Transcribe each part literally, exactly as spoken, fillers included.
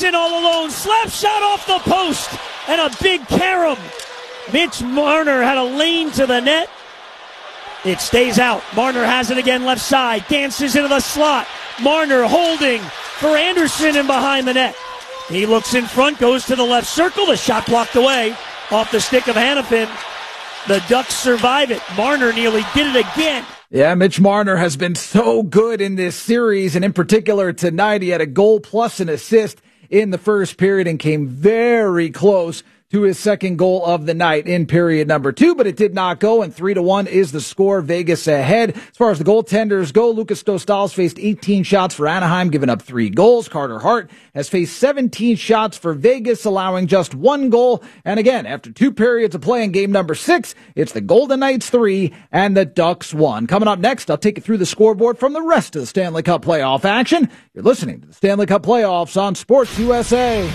Anderson all alone. Slap shot off the post. And a big carom. Mitch Marner had a lane to the net. It stays out. Marner has it again left side. Dances into the slot. Marner holding for Anderson and behind the net. He looks in front, goes to the left circle. The shot blocked away off the stick of Hanifin. The Ducks survive it. Marner nearly did it again. Yeah, Mitch Marner has been so good in this series, and in particular tonight, he had a goal plus an assist in the first period and came very close to his second goal of the night in period number two, but it did not go, and three to one is the score. Vegas ahead. As far as the goaltenders go, Lucas Dostal's faced eighteen shots for Anaheim, giving up three goals. Carter Hart has faced seventeen shots for Vegas, allowing just one goal. And again, after two periods of play in game number six, it's the Golden Knights three and the Ducks one. Coming up next, I'll take you through the scoreboard from the rest of the Stanley Cup playoff action. You're listening to the Stanley Cup playoffs on Sports U S A.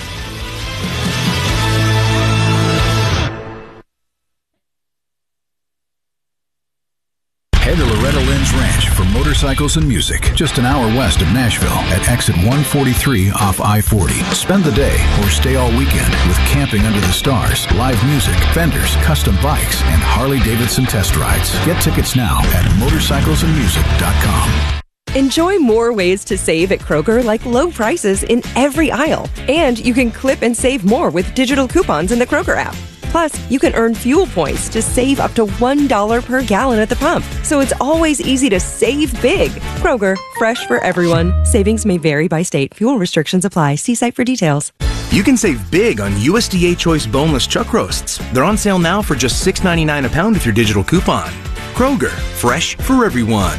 Head to Loretta Lynn's Ranch for motorcycles and music, just an hour west of Nashville at exit one forty-three off I forty. Spend the day or stay all weekend with camping under the stars, live music, vendors, custom bikes, and Harley-Davidson test rides. Get tickets now at motorcycles and music dot com. Enjoy more ways to save at Kroger, like low prices in every aisle. And you can clip and save more with digital coupons in the Kroger app. Plus, you can earn fuel points to save up to one dollar per gallon at the pump. So it's always easy to save big. Kroger, fresh for everyone. Savings may vary by state. Fuel restrictions apply. See site for details. You can save big on U S D A Choice boneless chuck roasts. They're on sale now for just six ninety-nine a pound with your digital coupon. Kroger, fresh for everyone.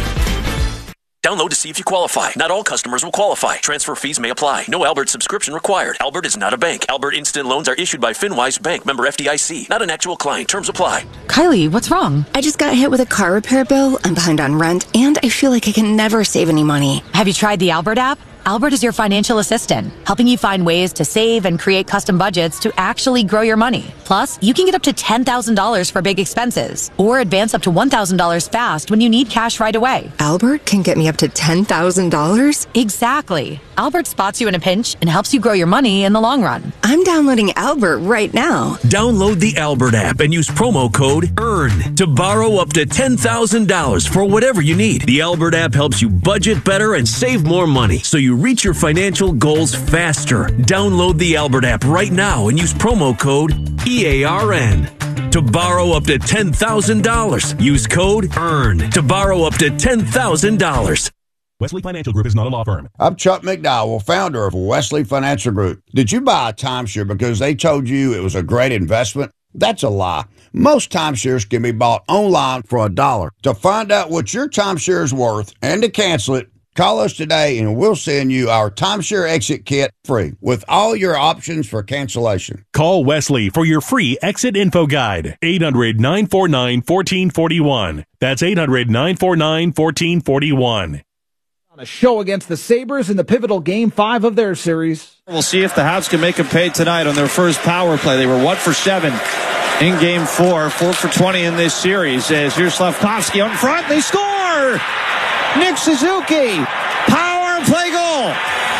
Download to see if you qualify. Not all customers will qualify. Transfer fees may apply. No Albert subscription required. Albert is not a bank. Albert Instant Loans are issued by FinWise Bank, member F D I C. Not an actual client. Terms apply. Kylie, what's wrong? I just got hit with a car repair bill. I'm behind on rent, and I feel like I can never save any money. Have you tried the Albert app? Albert is your financial assistant, helping you find ways to save and create custom budgets to actually grow your money. Plus, you can get up to ten thousand dollars for big expenses, or advance up to one thousand dollars fast when you need cash right away. Albert can get me up to ten thousand dollars? Exactly. Albert spots you in a pinch and helps you grow your money in the long run. I'm downloading Albert right now. Download the Albert app and use promo code EARN to borrow up to ten thousand dollars for whatever you need. The Albert app helps you budget better and save more money, so you reach your financial goals faster. Download the Albert app right now and use promo code E A R N to borrow up to ten thousand dollars. Use code EARN to borrow up to ten thousand dollars. Wesley Financial Group is not a law firm. I'm Chuck McDowell, founder of Wesley Financial Group. Did you buy a timeshare because they told you it was a great investment? That's a lie. Most timeshares can be bought online for a dollar. To find out what your timeshare is worth and to cancel it, call us today and we'll send you our timeshare exit kit free with all your options for cancellation. Call Wesley for your free exit info guide. eight hundred, nine four nine, one four four one. That's eight hundred, nine four nine, one four four one. On a show against the Sabres in the pivotal game five of their series. We'll see if the Habs can make them pay tonight on their first power play. They were one for seven in game four, four for twenty in this series. As here's Slafkovsky on front, they score! Nick Suzuki, power play goal.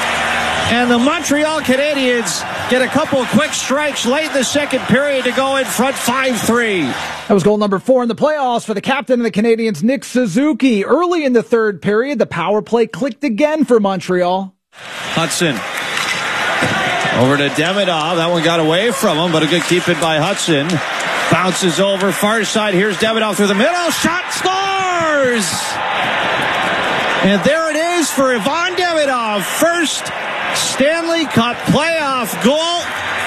And the Montreal Canadiens get a couple of quick strikes late in the second period to go in front five three. That was goal number four in the playoffs for the captain of the Canadiens, Nick Suzuki. Early in the third period, the power play clicked again for Montreal. Hudson over to Demidov. That one got away from him, but a good keep it by Hudson. Bounces over far side. Here's Demidov through the middle. Shot, scores! And there it is for Ivan Demidov. First Stanley Cup playoff goal.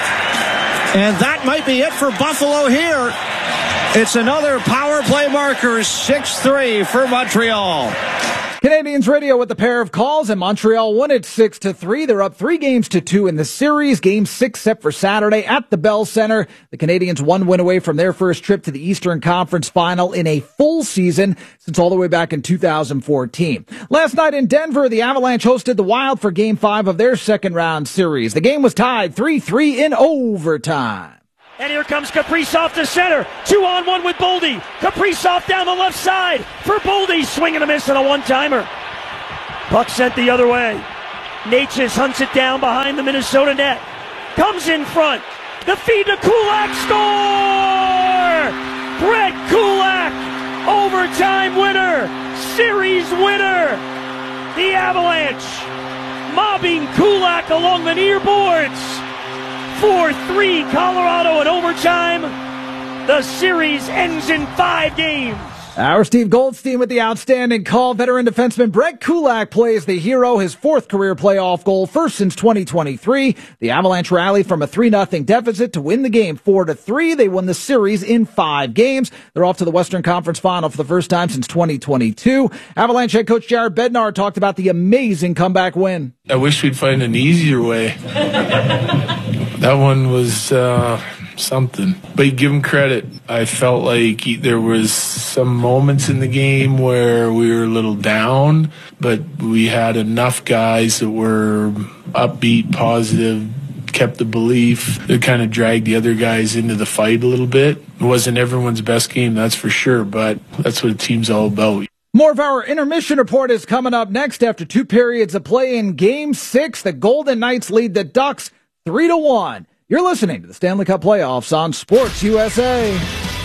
And that might be it for Buffalo here. It's another power play marker, six three for Montreal. Canadiens radio with a pair of calls, and Montreal won it six to three. They're up three games to two in the series. Game six set for Saturday at the Bell Center. The Canadiens one win away from their first trip to the Eastern Conference Final in a full season since all the way back in two thousand fourteen. Last night in Denver, the Avalanche hosted the Wild for Game five of their second round series. The game was tied three three in overtime. And here comes Kaprizov to center. Two on one with Boldy. Kaprizov down the left side for Boldy. Swing and a miss and a one-timer. Puck sent the other way. Natchez hunts it down behind the Minnesota net. Comes in front. The feed to Kulak. Score! Brett Kulak, overtime winner, series winner. The Avalanche mobbing Kulak along the near boards. four three Colorado in overtime. The series ends in five games. Our Steve Goldstein with the outstanding call. Veteran defenseman Brett Kulak plays the hero, his fourth career playoff goal, first since twenty twenty-three. The Avalanche rallied from a three nothing deficit to win the game four to three. They won the series in five games. They're off to the Western Conference Final for the first time since twenty twenty-two. Avalanche head coach Jared Bednar talked about the amazing comeback win. I wish we'd find an easier way. That one was uh, something. But give him credit. I felt like he, there was some moments in the game where we were a little down, but we had enough guys that were upbeat, positive, kept the belief. It kind of dragged the other guys into the fight a little bit. It wasn't everyone's best game, that's for sure, but that's what a team's all about. More of our intermission report is coming up next. After two periods of play in Game six, the Golden Knights lead the Ducks three to one. You're listening to the Stanley Cup Playoffs on Sports U S A.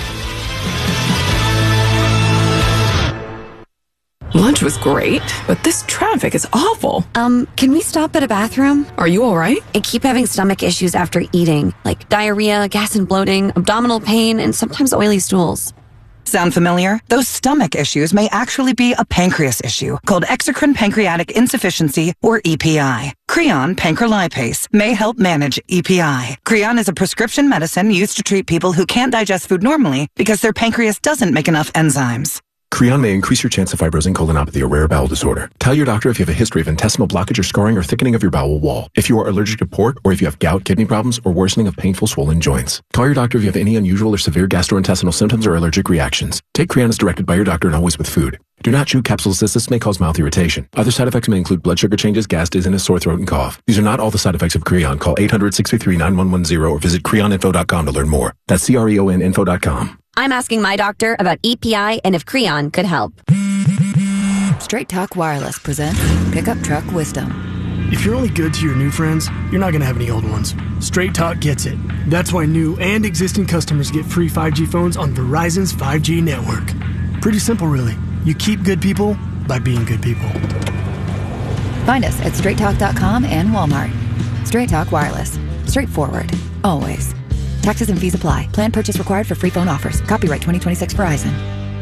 Lunch was great, but this traffic is awful. Um, can we stop at a bathroom? Are you all right? I keep having stomach issues after eating, like diarrhea, gas and bloating, abdominal pain, and sometimes oily stools. Sound familiar? Those stomach issues may actually be a pancreas issue called exocrine pancreatic insufficiency, or E P I. Creon pancrelipase may help manage E P I. Creon is a prescription medicine used to treat people who can't digest food normally because their pancreas doesn't make enough enzymes. Creon may increase your chance of fibrosing colonopathy, a rare bowel disorder. Tell your doctor if you have a history of intestinal blockage or scarring or thickening of your bowel wall, if you are allergic to pork, or if you have gout, kidney problems, or worsening of painful swollen joints. Call your doctor if you have any unusual or severe gastrointestinal symptoms or allergic reactions. Take Creon as directed by your doctor and always with food. Do not chew capsules as this may cause mouth irritation. Other side effects may include blood sugar changes, gas, dizziness, sore throat, and cough. These are not all the side effects of Creon. Call eight hundred, six three three, nine one one zero or visit creon info dot com to learn more. That's C R E O N info dot com. I'm asking my doctor about E P I and if Creon could help. Straight Talk Wireless presents Pickup Truck Wisdom. If you're only good to your new friends, you're not going to have any old ones. Straight Talk gets it. That's why new and existing customers get free five G phones on Verizon's five G network. Pretty simple, really. You keep good people by being good people. Find us at straight talk dot com and Walmart. Straight Talk Wireless. Straightforward. Always. Taxes and fees apply. Plan purchase required for free phone offers. Copyright twenty twenty-six Verizon.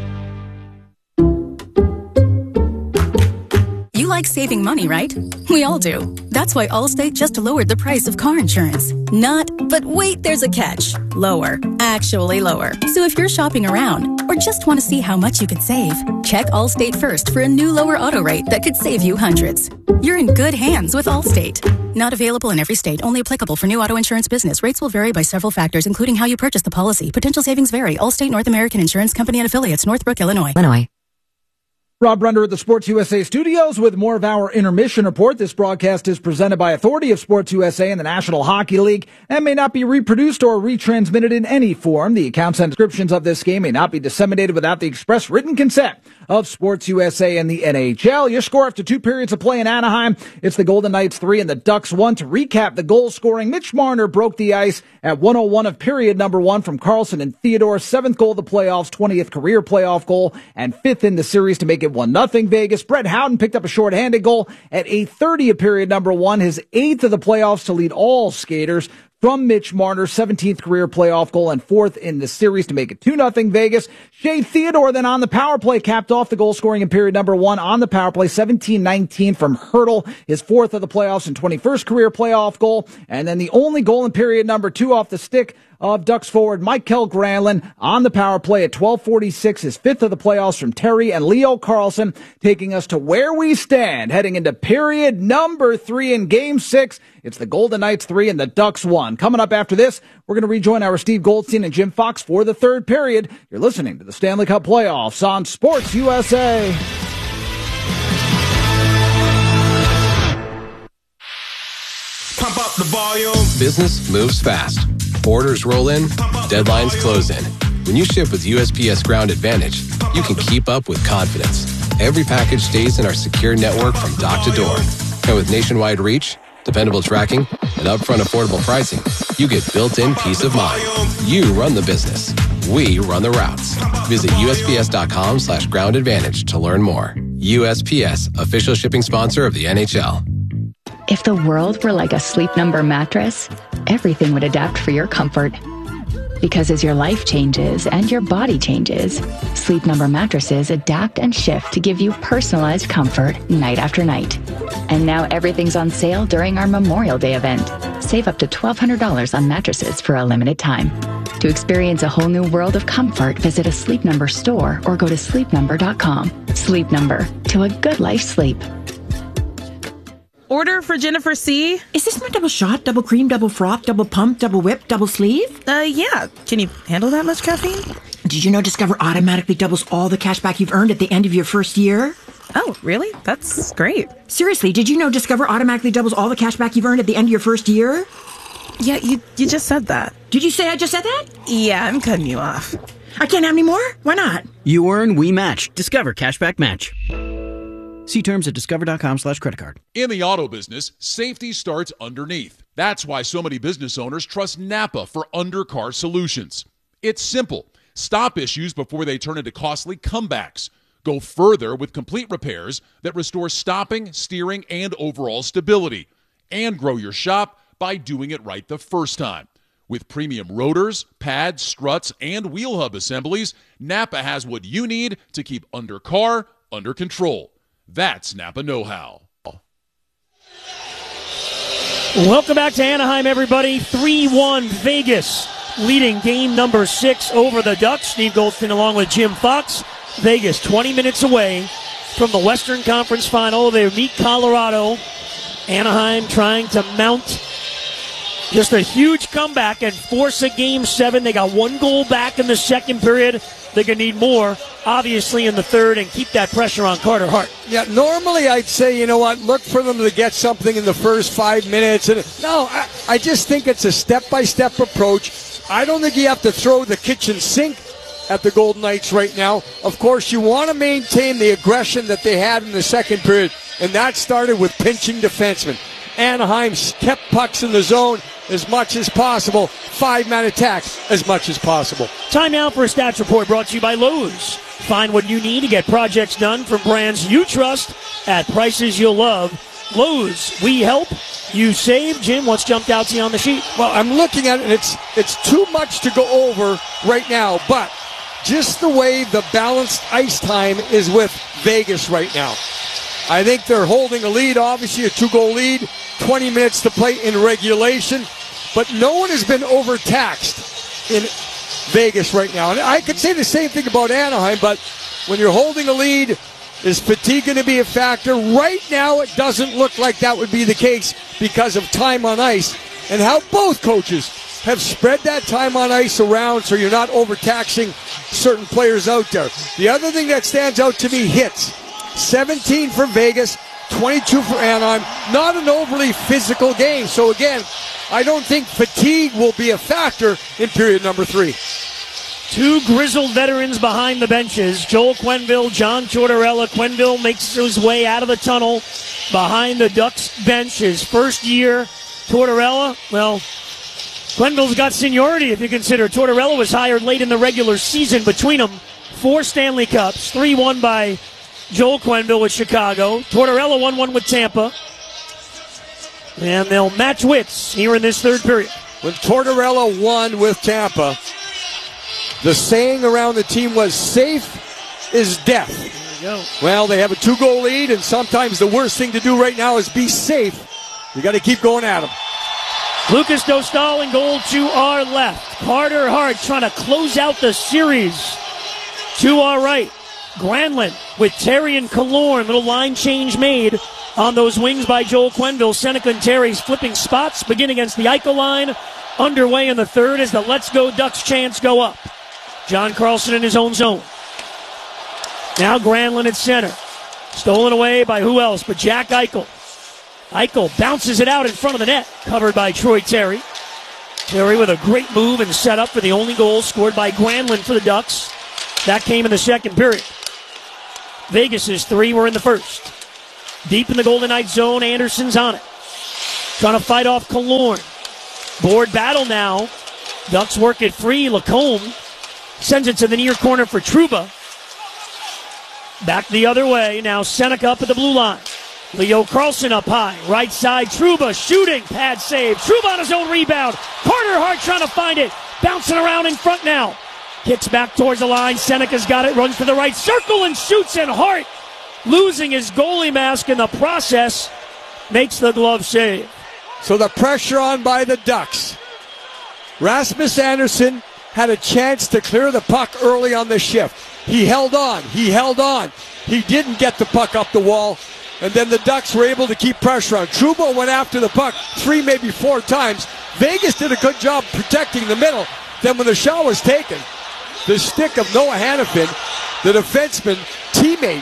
You like saving money, right? We all do. That's why Allstate just lowered the price of car insurance. Not, but wait, there's a catch. Lower. Actually lower. So if you're shopping around or just want to see how much you could save, check Allstate first for a new lower auto rate that could save you hundreds. You're in good hands with Allstate. Not available in every state. Only applicable for new auto insurance business. Rates will vary by several factors, including how you purchase the policy. Potential savings vary. Allstate North American Insurance Company and affiliates. Northbrook, Illinois. Illinois. Rob Runder at the Sports U S A studios with more of our intermission report. This broadcast is presented by authority of Sports U S A and the National Hockey League and may not be reproduced or retransmitted in any form. The accounts and descriptions of this game may not be disseminated without the express written consent of Sports U S A and the N H L. Your score after two periods of play in Anaheim, it's the Golden Knights three and the Ducks one. To recap the goal scoring, Mitch Marner broke the ice at one oh one of period number one from Carlson and Theodore. Seventh goal of the playoffs, twentieth career playoff goal, and fifth in the series to make it one nothing Vegas. Brett Howden picked up a shorthanded goal at eight thirty of period number one, his eighth of the playoffs to lead all skaters. From Mitch Marner, seventeenth career playoff goal and fourth in the series to make it two nothing Vegas. Shea Theodore then on the power play capped off the goal scoring in period number one on the power play, seventeen nineteen from Hurdle, his fourth of the playoffs and twenty-first career playoff goal. And then the only goal in period number two off the stick of Ducks forward Mikael Granlund on the power play at twelve forty-six, his fifth of the playoffs from Terry and Leo Carlson, taking us to where we stand heading into period number three in game six. It's the Golden Knights three and the Ducks one. Coming up after this, we're going to rejoin our Steve Goldstein and Jim Fox for the third period. You're listening to the Stanley Cup Playoffs on Sports U S A. Pump up the volume. Business moves fast. Orders roll in, deadlines close in. When you ship with U S P S Ground Advantage, you can keep up with confidence. Every package stays in our secure network from dock to door. And with nationwide reach, dependable tracking, and upfront affordable pricing, you get built-in peace of mind. You run the business. We run the routes. Visit U S P S dot com slash ground advantage to learn more. U S P S, official shipping sponsor of the N H L. If the world were like a Sleep Number mattress, everything would adapt for your comfort. Because as your life changes and your body changes, Sleep Number mattresses adapt and shift to give you personalized comfort night after night. And now everything's on sale during our Memorial Day event. Save up to twelve hundred dollars on mattresses for a limited time. To experience a whole new world of comfort, visit a Sleep Number store or go to sleep number dot com. Sleep Number, to a good life sleep. Order for Jennifer C. Is this my double shot, double cream, double froth, double pump, double whip, double sleeve? Uh, yeah. Can you handle that much caffeine? Did you know Discover automatically doubles all the cash back you've earned at the end of your first year? Oh, really? That's great. Seriously, did you know Discover automatically doubles all the cash back you've earned at the end of your first year? Yeah, you you just said that. Did you say I just said that? Yeah, I'm cutting you off. I can't have any more? Why not? You earn, we match. Discover Cashback Match. See terms at discover.com slash credit card. In the auto business, safety starts underneath. That's why so many business owners trust Napa for undercar solutions. It's simple. Stop issues before they turn into costly comebacks. Go further with complete repairs that restore stopping, steering, and overall stability. And grow your shop by doing it right the first time. With premium rotors, pads, struts, and wheel hub assemblies, Napa has what you need to keep undercar under control. That's Napa know-how. Welcome back to Anaheim, everybody. three one Vegas leading game number six over the Ducks. Steve Goldston along with Jim Fox. Vegas twenty minutes away from the Western Conference Final. They meet Colorado. Anaheim trying to mount just a huge comeback and force a game seven. They got one goal back in the second period. They're going to need more, obviously, in the third and keep that pressure on Carter Hart. Yeah, normally I'd say, you know what, look for them to get something in the first five minutes. And no, I, I just think it's a step-by-step approach. I don't think you have to throw the kitchen sink at the Golden Knights right now. Of course, you want to maintain the aggression that they had in the second period, and that started with pinching defensemen. Anaheim kept pucks in the zone as much as possible. Five-man attack as much as possible. Time now for a stats report brought to you by Lowe's. Find what you need to get projects done from brands you trust at prices you'll love. Lowe's, we help, you save. Jim, what's jumped out to you on the sheet? Well, I'm looking at it, and it's, it's too much to go over right now, but just the way the balanced ice time is with Vegas right now. I think they're holding a lead, obviously a two-goal lead, twenty minutes to play in regulation, but no one has been overtaxed in Vegas right now. And I could say the same thing about Anaheim, but when you're holding a lead, is fatigue going to be a factor? Right now, it doesn't look like that would be the case because of time on ice and how both coaches have spread that time on ice around so you're not overtaxing certain players out there. The other thing that stands out to me, hits. seventeen for Vegas, twenty-two for Anaheim. Not an overly physical game. So again, I don't think fatigue will be a factor in period number three. Two grizzled veterans behind the benches. Joel Quenneville, John Tortorella. Quenneville makes his way out of the tunnel behind the Ducks bench. His first year. Tortorella, well, Quenneville's got seniority if you consider. Tortorella was hired late in the regular season. Between them, four Stanley Cups. three one by Joel Quenneville with Chicago. Tortorella won one with Tampa. And they'll match wits here in this third period. When Tortorella won with Tampa, the saying around the team was, safe is death. There you go. Well, they have a two-goal lead, and sometimes the worst thing to do right now is be safe. You got to keep going at them. Lucas Dostal in goal to our left. Carter Hart trying to close out the series to our right. Granlund with Terry and Killorn. Little line change made on those wings by Joel Quenneville. Seneca and Terry's flipping spots. Begin against the Eichel line. Underway in the third as the Let's Go Ducks chants go up. John Carlson in his own zone. Now Granlund at center. Stolen away by who else but Jack Eichel. Eichel bounces it out in front of the net. Covered by Troy Terry. Terry with a great move and set up for the only goal scored by Granlund for the Ducks. That came in the second period. Vegas's three were in the first. Deep in the Golden Knights zone, Anderson's on it. Trying to fight off Killorn. Board battle now. Ducks work it free. Lacombe sends it to the near corner for Trouba. Back the other way. Now Seneca up at the blue line. Leo Carlson up high. Right side, Trouba shooting. Pad save. Trouba on his own rebound. Carter Hart trying to find it. Bouncing around in front now. Kicks back towards the line. Seneca's got it. Runs to the right circle and shoots. And Hart, losing his goalie mask in the process, makes the glove save. So the pressure on by the Ducks. Rasmus Andersson had a chance to clear the puck early on the shift. He held on. He held on. He didn't get the puck up the wall. And then the Ducks were able to keep pressure on. Trouba went after the puck three, maybe four times. Vegas did a good job protecting the middle. Then when the shot was taken, the stick of Noah Hannafin, the defenseman, teammate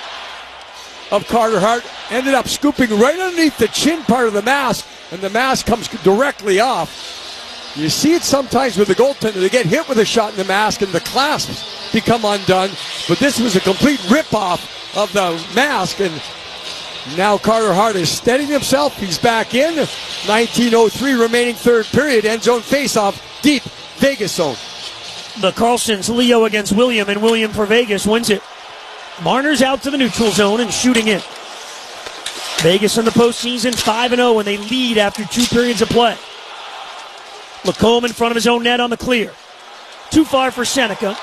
of Carter Hart, ended up scooping right underneath the chin part of the mask, and the mask comes directly off. You see it sometimes with the goaltender. They get hit with a shot in the mask and the clasps become undone, but this was a complete rip-off of the mask, and now Carter Hart is steadying himself. He's back in. nineteen oh three remaining third period. End zone faceoff, deep Vegas zone. The Carlsons, Leo against William, and William for Vegas wins it. Marner's out to the neutral zone and shooting in. Vegas in the postseason five and oh when they lead after two periods of play. Lacombe in front of his own net on the clear. Too far for Seneca.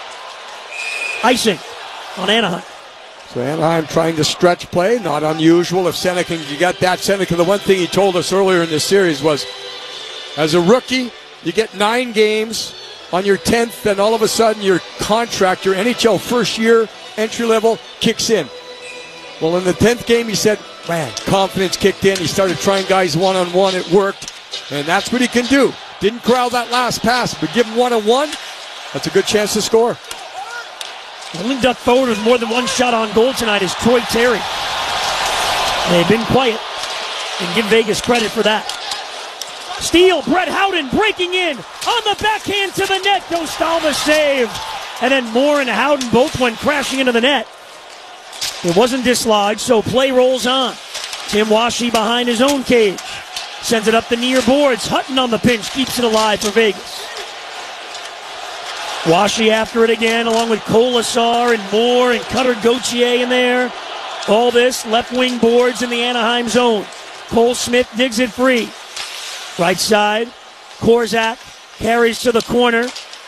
Icing on Anaheim. So Anaheim trying to stretch play, not unusual. If Seneca, you got that, Seneca, the one thing he told us earlier in this series was, as a rookie, you get nine games. On your tenth, then all of a sudden your contract, your N H L first year entry level kicks in. Well, in the tenth game, he said, man, confidence kicked in. He started trying guys one-on-one. It worked, and that's what he can do. Didn't corral that last pass, but give him one-on-one. That's a good chance to score. The only Duck forward with more than one shot on goal tonight is Troy Terry. They've been quiet, and give Vegas credit for that. Steal, Brett Howden breaking in on the backhand to the net. Dostalma save. And then Moore and Howden both went crashing into the net. It wasn't dislodged, so play rolls on. Tim Washi behind his own cage. Sends it up the near boards. Hutton on the pinch keeps it alive for Vegas. Washi after it again, along with Colasar and Moore and Cutter Gauthier in there. All this left wing boards in the Anaheim zone. Cole Smith digs it free. Right side, Korzak carries to the corner.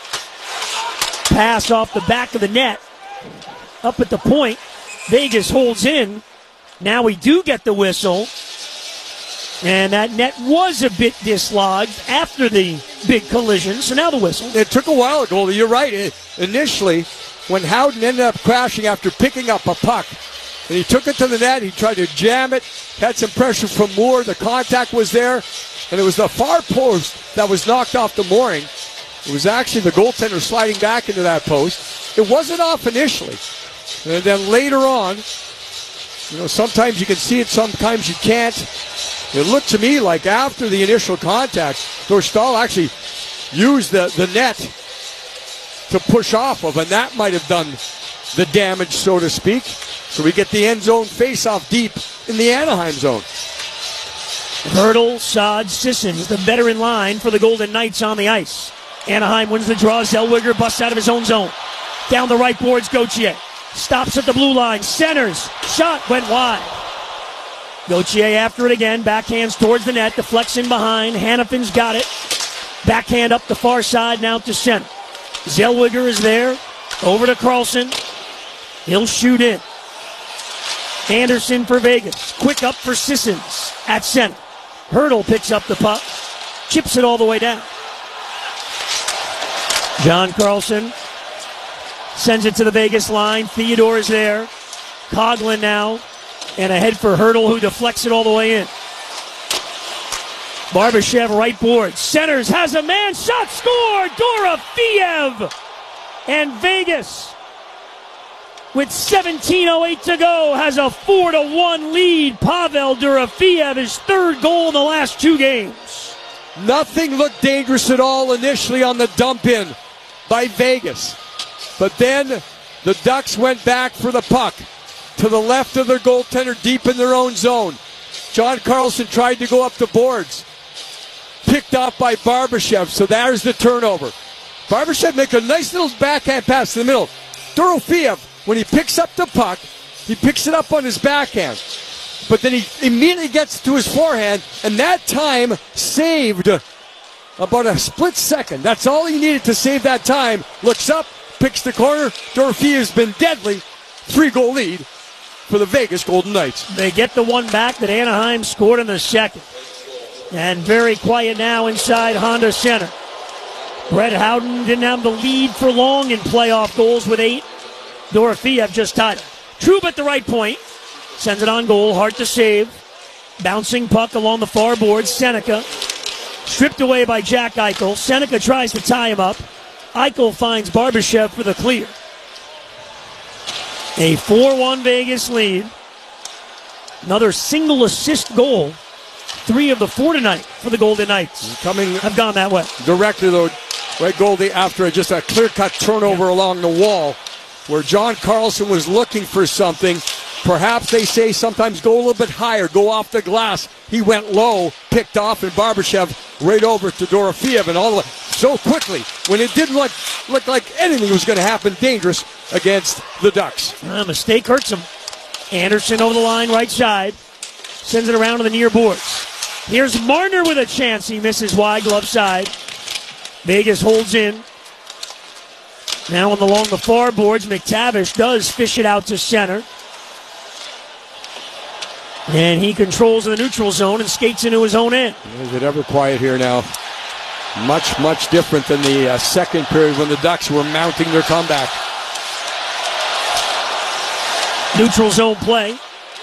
Pass off the back of the net. Up at the point, Vegas holds in. Now we do get the whistle. And that net was a bit dislodged after the big collision, so now the whistle. It took a while ago, you're right. It, initially, when Howden ended up crashing after picking up a puck, and he took it to the net, he tried to jam it, had some pressure from Moore, the contact was there, and it was the far post that was knocked off the mooring. It was actually the goaltender sliding back into that post. It wasn't off initially. And then later on, you know, sometimes you can see it, sometimes you can't. It looked to me like after the initial contact, Dostal actually used the, the net to push off of, and that might have done the damage, so to speak. So we get the end zone face-off deep in the Anaheim zone. Hurdle, Saad, Sissons, the veteran line for the Golden Knights on the ice. Anaheim wins the draw. Zellweger busts out of his own zone. Down the right boards, Gauthier. Stops at the blue line. Centers. Shot went wide. Gauthier after it again. Backhands towards the net. Deflects in behind. Hannafin's got it. Backhand up the far side now to center. Zellweger is there. Over to Carlson. He'll shoot in. Anderson for Vegas. Quick up for Sissons at center. Hurdle picks up the puck. Chips it all the way down. John Carlson sends it to the Vegas line. Theodore is there. Coughlin now. And ahead for Hurdle, who deflects it all the way in. Barbashev right board. Centers, has a man. Shot, score! Dorofeev! And Vegas, with seventeen oh eight to go, has a four to one lead. Pavel Dorofeev, his third goal in the last two games. Nothing looked dangerous at all initially on the dump in by Vegas. But then the Ducks went back for the puck. to the left of their goaltender, deep in their own zone. John Carlson tried to go up the boards. Picked off by Barbashev, so there's the turnover. Barbashev make a nice little backhand pass in the middle. Dorofeev, when he picks up the puck, he picks it up on his backhand. But then he immediately gets to his forehand, and that time saved about a split second. That's all he needed to save that time. Looks up, picks the corner. Dorofeev's been deadly. Three-goal lead for the Vegas Golden Knights. They get the one back that Anaheim scored in the second. And very quiet now inside Honda Center. Brett Howden didn't have the lead for long in playoff goals with eight. Dorofeev just tied it. Trouba at the right point. Sends it on goal. Hard to save. Bouncing puck along the far boards. Seneca. Stripped away by Jack Eichel. Seneca tries to tie him up. Eichel finds Barbashev for the clear. A four one Vegas lead. Another single assist goal. Three of the four tonight for the Golden Knights. Coming have gone that way. Directly, though, right, Goldie, after just a clear-cut turnover yeah. along the wall where John Carlson was looking for something. Perhaps they say sometimes go a little bit higher, go off the glass. He went low, picked off, and Barbashev right over to Dorofeev, and all the way so quickly when it didn't look, look like anything was going to happen dangerous against the Ducks. A mistake hurts him. Anderson over the line, right side. Sends it around to the near boards. Here's Marner with a chance. He misses wide, glove side. Vegas holds in. Now on the along the far boards, McTavish does fish it out to center. And he controls the neutral zone and skates into his own end. Is it ever quiet here now? Much, much different than the uh, second period when the Ducks were mounting their comeback. Neutral zone play.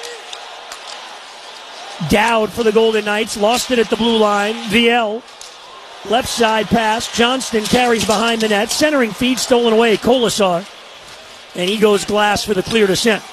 Dowd for the Golden Knights. Lost it at the blue line. V L. Left side pass. Johnston carries behind the net. Centering feed stolen away. Kolasar. And he goes glass for the clear to center.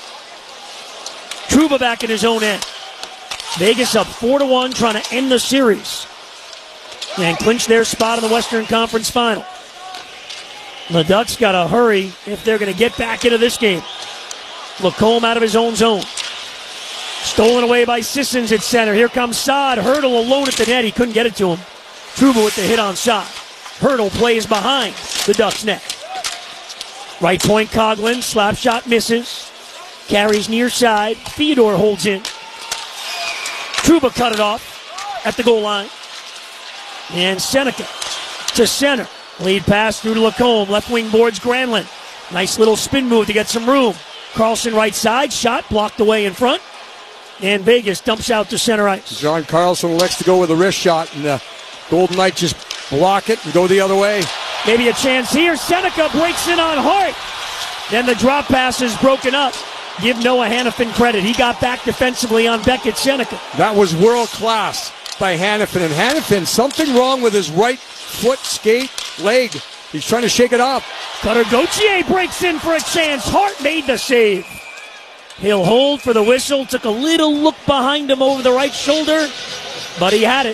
Trouba back in his own end. Vegas up four to one, trying to end the series and clinch their spot in the Western Conference Final. The Ducks got to hurry if they're going to get back into this game. Lacombe out of his own zone. Stolen away by Sissons at center. Here comes Saad. Hurdle alone at the net. He couldn't get it to him. Trouba with the hit on Saad. Hurdle plays behind the Ducks' net. Right point, Coughlin. Slap shot misses. Carries near side. Theodore holds in. Trouba cut it off at the goal line. And Seneca to center. Lead pass through to Lacombe. Left wing boards Granlund. Nice little spin move to get some room. Carlson right side. Shot blocked away in front. And Vegas dumps out to center ice. John Carlson elects to go with a wrist shot, and the Golden Knights just block it and go the other way. Maybe a chance here. Seneca breaks in on Hart. Then the drop pass is broken up. Give Noah Hannafin credit. He got back defensively on Beckett Seneca. That was world class by Hannafin. And Hannafin, something wrong with his right foot, skate, leg. He's trying to shake it off. Cutter Gauthier breaks in for a chance. Hart made the save. He'll hold for the whistle. Took a little look behind him over the right shoulder, but he had it.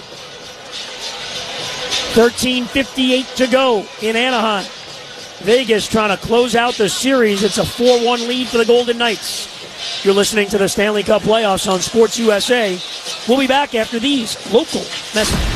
thirteen fifty-eight to go in Anaheim. Vegas trying to close out the series. It's a four one lead for the Golden Knights. You're listening to the Stanley Cup playoffs on Sports U S A. We'll be back after these local messages.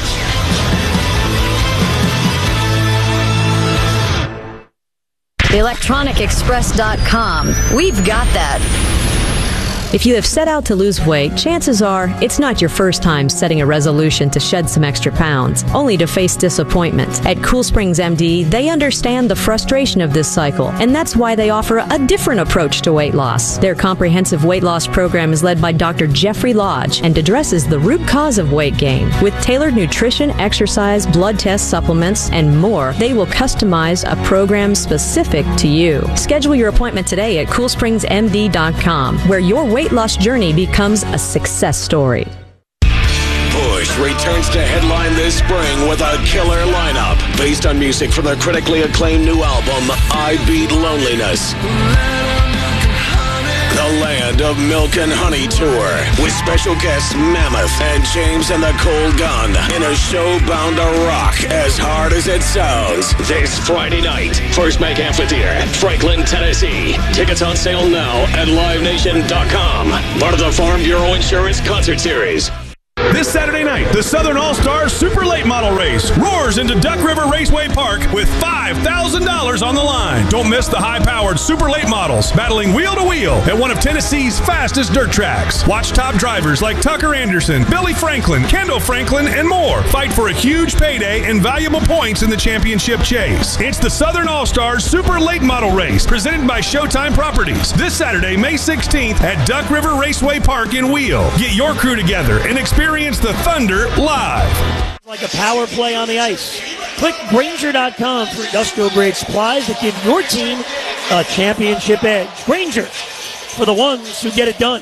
electronic express dot com. We've got that. If you have set out to lose weight, chances are it's not your first time setting a resolution to shed some extra pounds, only to face disappointment. At Cool Springs M D, they understand the frustration of this cycle, and that's why they offer a different approach to weight loss. Their comprehensive weight loss program is led by Doctor Jeffrey Lodge and addresses the root cause of weight gain. With tailored nutrition, exercise, blood tests, supplements, and more, they will customize a program specific to you. Schedule your appointment today at cool springs m d dot com, where your weight weight loss journey becomes a success story. Bush returns to headline this spring with a killer lineup based on music from their critically acclaimed new album, I Beat Loneliness. The Land of Milk and Honey Tour with special guests Mammoth and James and the Cold Gun in a show bound to rock as hard as it sounds. This Friday night, First Bank Amphitheater, Franklin, Tennessee. Tickets on sale now at live nation dot com. Part of the Farm Bureau Insurance Concert Series. This Saturday night, the Southern All-Stars Super Late Model Race roars into Duck River Raceway Park with five thousand dollars on the line. Don't miss the high-powered Super Late Models battling wheel to wheel at one of Tennessee's fastest dirt tracks. Watch top drivers like Tucker Anderson, Billy Franklin, Kendall Franklin, and more fight for a huge payday and valuable points in the championship chase. It's the Southern All-Stars Super Late Model Race presented by Showtime Properties this Saturday, May sixteenth at Duck River Raceway Park in Wheel. Get your crew together and experience the Thunder live. Like a power play on the ice. Click Grainger dot com for industrial grade supplies that give your team a championship edge. Grainger, for the ones who get it done.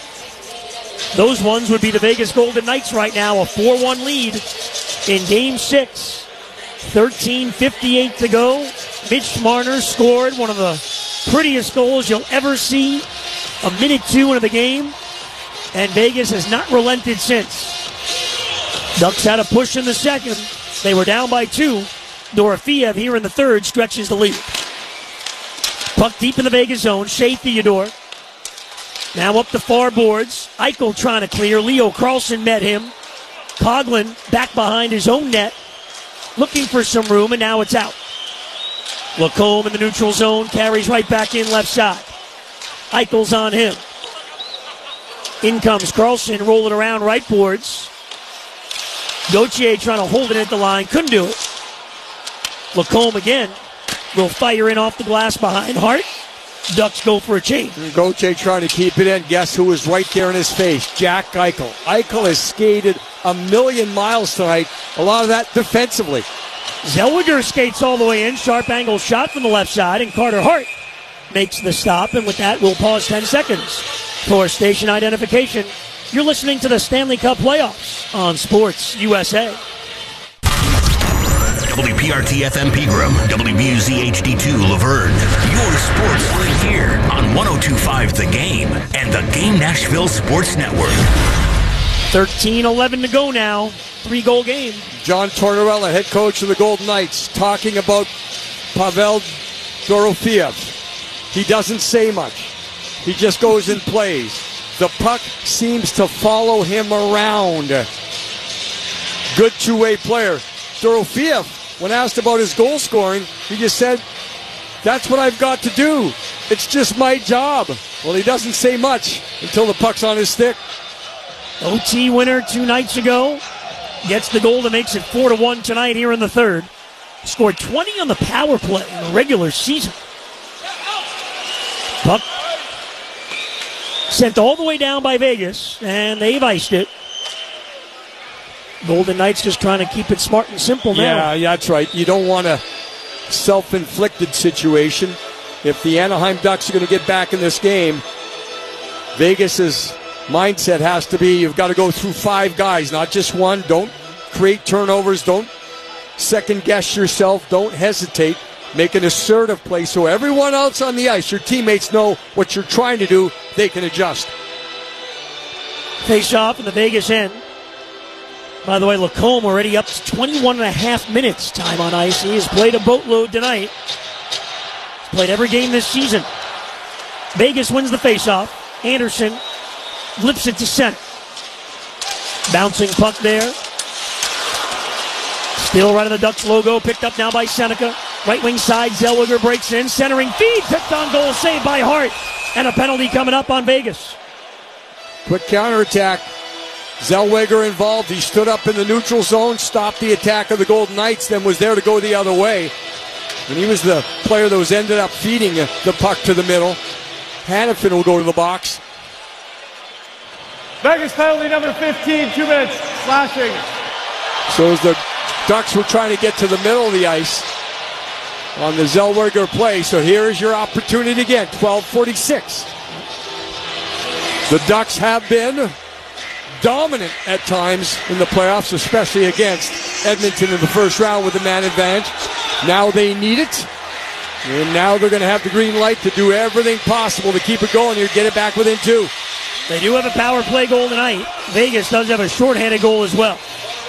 Those ones would be the Vegas Golden Knights right now, a four one lead in Game six. thirteen fifty-eight to go. Mitch Marner scored one of the prettiest goals you'll ever see. A minute two into the game. And Vegas has not relented since. Ducks had a push in the second. They were down by two. Dorofeev here in the third stretches the lead. Puck deep in the Vegas zone. Shea Theodore. Now up the far boards. Eichel trying to clear. Leo Carlson met him. Coughlin back behind his own net. Looking for some room, and now it's out. Lacombe in the neutral zone. Carries right back in left side. Eichel's on him. In comes Carlson, rolling around right boards. Gauthier trying to hold it at the line. Couldn't do it. Lacombe again. Will fire in off the glass behind Hart. Ducks go for a change. Gauthier trying to keep it in. Guess who was right there in his face? Jack Eichel. Eichel has skated a million miles tonight. A lot of that defensively. Zellweger skates all the way in. Sharp angle shot from the left side. And Carter Hart makes the stop. And with that, we'll pause ten seconds. For station identification, you're listening to the Stanley Cup playoffs on Sports U S A. W P R T F M Pegram, W B U Z H D two Laverne. Your sports league here on one oh two point five The Game and the Game Nashville Sports Network. thirteen eleven to go now. Three-goal game. John Tortorella, head coach of the Golden Knights, talking about Pavel Dorofeev. He doesn't say much. He just goes and plays. The puck seems to follow him around. Good two-way player. Dorofeev, when asked about his goal scoring, he just said, that's what I've got to do. It's just my job. Well, he doesn't say much until the puck's on his stick. O T winner two nights ago. Gets the goal that makes it four to one tonight here in the third. Scored twenty on the power play in the regular season. Puck sent all the way down by Vegas, and they've iced it. Golden Knights just trying to keep it smart and simple now. Yeah, that's right. You don't want a self-inflicted situation. If the Anaheim Ducks are going to get back in this game, Vegas's mindset has to be you've got to go through five guys, not just one. Don't create turnovers. Don't second-guess yourself. Don't hesitate. Make an assertive play so everyone else on the ice, your teammates, know what you're trying to do. They can adjust. Face off in the Vegas end. By the way, Lacombe already up to twenty-one and a half minutes time on ice. He has played a boatload tonight. He's played every game this season. Vegas wins the faceoff. Anderson flips it to center. Bouncing puck there. Still right of the Ducks logo, picked up now by Seneca. Right wing side, Zellweger breaks in. Centering feed, picked on goal, saved by Hart. And a penalty coming up on Vegas. Quick counterattack. Zellweger involved. He stood up in the neutral zone, stopped the attack of the Golden Knights, then was there to go the other way. And he was the player that was ended up feeding the puck to the middle. Hannafin will go to the box. Vegas penalty number fifteen, two minutes, slashing. So as the Ducks were trying to get to the middle of the ice on the Zellweger play. So here is your opportunity again, twelve forty-six. The Ducks have been dominant at times in the playoffs, especially against Edmonton in the first round with the man advantage. Now they need it. And now they're going to have the green light to do everything possible to keep it going here, get it back within two. They do have a power play goal tonight. Vegas does have a shorthanded goal as well.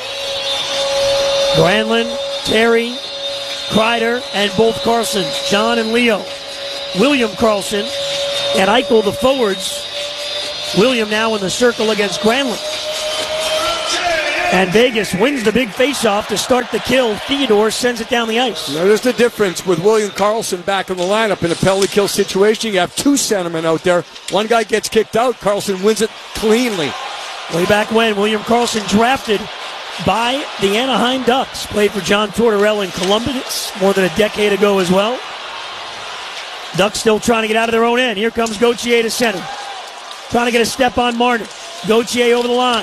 Granlund, Terry, Kreider, and both Carlsons, John and Leo. William Karlsson and Eichel, the forwards. William now in the circle against Granlund. And Vegas wins the big faceoff to start the kill. Theodore sends it down the ice. Now, there's the difference with William Karlsson back in the lineup. In a penalty kill situation, you have two centermen out there. One guy gets kicked out. Karlsson wins it cleanly. Way back when, William Karlsson drafted by the Anaheim Ducks. Played for John Tortorella in Columbus more than a decade ago as well. Ducks still trying to get out of their own end. Here comes Gauthier to center. Trying to get a step on Martin. Gauthier over the line.